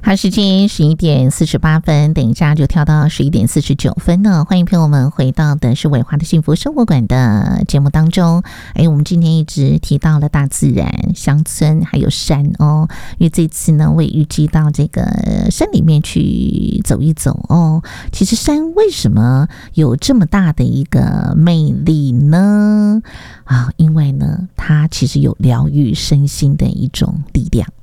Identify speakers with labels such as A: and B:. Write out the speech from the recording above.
A: 好，时间11:48，等一下就跳到11:49呢。欢迎朋友们回到的是伟华的幸福生活馆的节目当中。我们今天一直提到了大自然、乡村还有山哦，因为这次呢，我也预计到这个山里面去走一走哦。其实山为什么有这么大的一个魅力呢？因为呢，它其实有疗愈身心的一种力量。